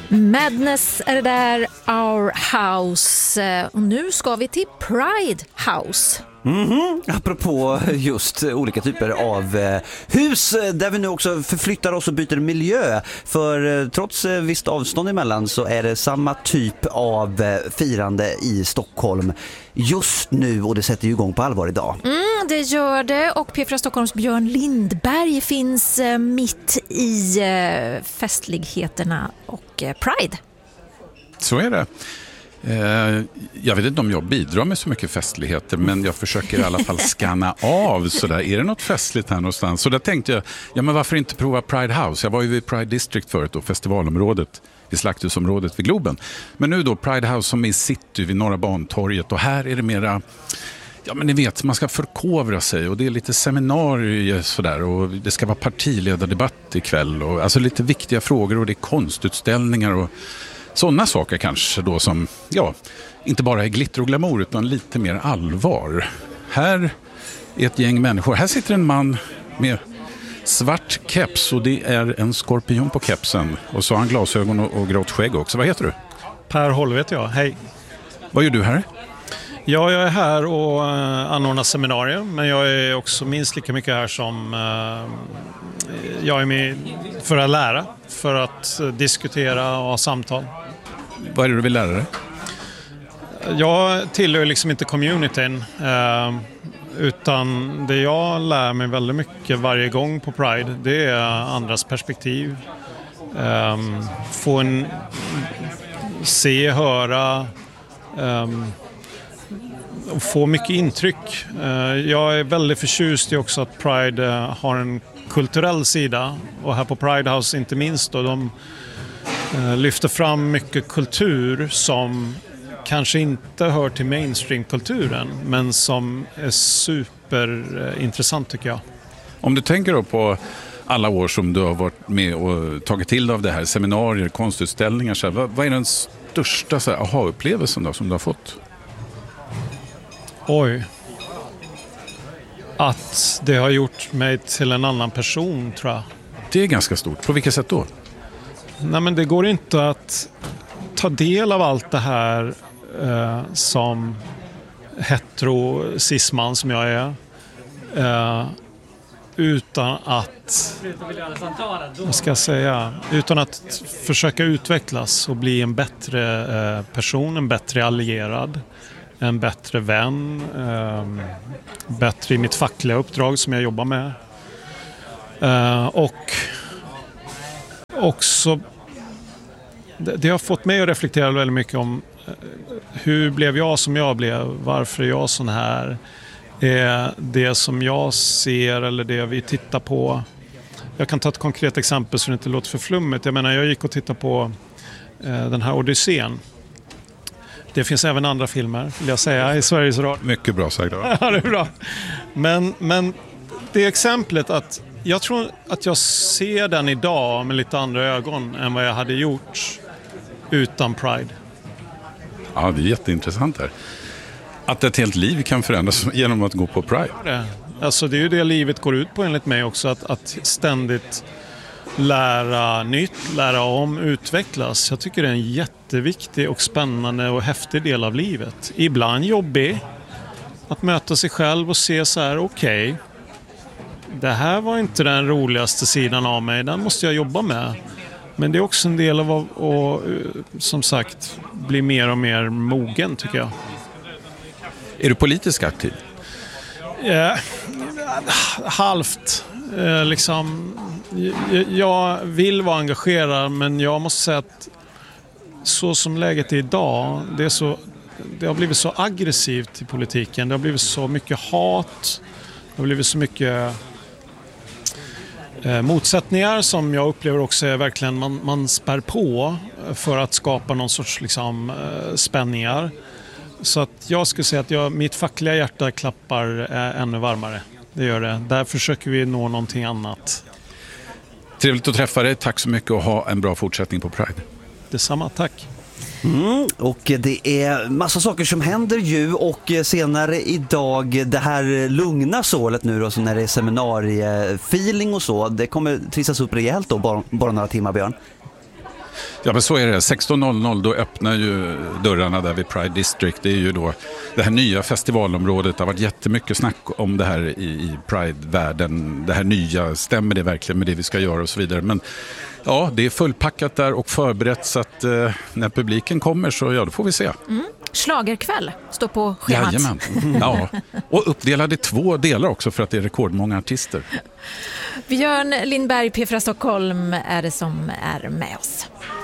Madness är det där, Our House. Och nu ska vi till Pride House. Apropå just olika typer av hus där vi nu också förflyttar oss och byter miljö. För trots visst avstånd emellan så är det samma typ av firande i Stockholm just nu, och det sätter ju igång på allvar idag. Det gör det, och P4 Stockholms Björn Lindberg finns mitt i festligheterna och Pride. Så är det. Jag vet inte om jag bidrar med så mycket festligheter, men jag försöker i alla fall scanna av sådär. Är det något festligt här någonstans? Så där tänkte jag, ja men varför inte prova Pride House? Jag var ju vid Pride District förut och festivalområdet vid Slakthusområdet vid Globen. Men nu då Pride House som är i city vid Norra Bantorget, och här är det mera, ja men ni vet, man ska förkovra sig och det är lite seminarier sådär, och det ska vara partiledardebatt ikväll och alltså lite viktiga frågor, och det är konstutställningar och sådana saker kanske då som, ja, inte bara är glitter och glamour utan lite mer allvar. Här är ett gäng människor. Här sitter en man med svart keps, och det är en skorpion på kepsen. Och så har han glasögon och grått skägg också. Vad heter du? Per Holvet, ja. Hej. Vad gör du här? Ja, jag är här och anordnar seminarier, men jag är också minst lika mycket här som jag är med för att lära, för att diskutera och ha samtal. Vad är det du vill lära dig? Jag tillhör liksom inte communityn, utan det jag lär mig väldigt mycket varje gång på Pride, det är andras perspektiv. Få se, höra och få mycket intryck. Jag är väldigt förtjust i också att Pride har en kulturell sida, och här på Pride House inte minst då, de lyfter fram mycket kultur som kanske inte hör till mainstream-kulturen, men som är superintressant tycker jag. Om du tänker då på alla år som du har varit med och tagit till av det här, seminarier, konstutställningar, så här, vad är den största så här, aha-upplevelsen då som du har fått? Oj. Att det har gjort mig till en annan person, tror jag. Det är ganska stort. På vilket sätt då? Nej, men det går inte att ta del av allt det här som hetero-cisman som jag är, utan att, vad ska jag säga, utan att försöka utvecklas och bli en bättre person, en bättre allierad, en bättre vän, bättre i mitt fackliga uppdrag som jag jobbar med, och också det har fått mig att reflektera väldigt mycket om hur blev jag som jag blev, varför är jag sån här, det som jag ser eller det vi tittar på. Jag kan ta ett konkret exempel så det inte låter för flummigt. Jag menar, jag gick och tittade på den här Odysseen. Det finns även andra filmer, vill jag säga, i Sveriges Radio. Mycket bra sagt. Ja, det är bra. Men det exemplet att jag tror att jag ser den idag med lite andra ögon än vad jag hade gjort utan Pride. Ja, det är jätteintressant här. Att ett helt liv kan förändras genom att gå på Pride. Alltså det är ju det livet går ut på enligt mig också, att ständigt lära nytt, lära om, utvecklas. Jag tycker det är en jätteviktig och spännande och häftig del av livet. Ibland jobbig, att möta sig själv och se så här, okej, det här var inte den roligaste sidan av mig, den måste jag jobba med. Men det är också en del av att, som sagt, bli mer och mer mogen, tycker jag. Är du politiskt aktiv? Halvt. Liksom, jag vill vara engagerad, men jag måste säga att så som läget är idag, det har blivit så aggressivt i politiken. Det har blivit så mycket hat. Det har blivit så mycket motsättningar som jag upplever också är verkligen man spär på för att skapa någon sorts liksom, spänningar. Så att jag skulle säga att mitt fackliga hjärta klappar ännu varmare. Det gör det. Där försöker vi nå någonting annat. Trevligt att träffa dig. Tack så mycket och ha en bra fortsättning på Pride. Detsamma, tack. Och det är massa saker som händer ju, och senare idag det här lugna sålet nu då, så när det är seminariefeeling och så, det kommer trissas upp rejält då bara några timmar, Björn. Ja, men så är det. 16.00 då öppnar ju dörrarna där vid Pride District. Det är ju då det här nya festivalområdet. Det har varit jättemycket snack om det här i Pride-världen. Det här nya, stämmer det verkligen med det vi ska göra och så vidare. Men ja, det är fullpackat där och förberett så att när publiken kommer så då får vi se. Schlagerkväll står på schemat. Jajamän. Ja. Och uppdelad i 2 delar också för att det är rekordmånga artister. Björn Lindberg, P4 Stockholm är det som är med oss.